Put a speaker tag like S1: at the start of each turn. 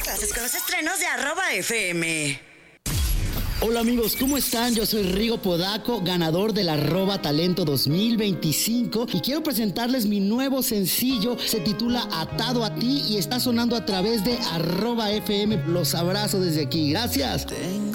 S1: Clases con los estrenos de @FM.
S2: Hola amigos, ¿cómo están? Yo soy Rigo Podaco, ganador del @talento 2025 y quiero presentarles mi nuevo sencillo. Se titula Atado a ti y está sonando a través de @FM. Los abrazo desde aquí. Gracias.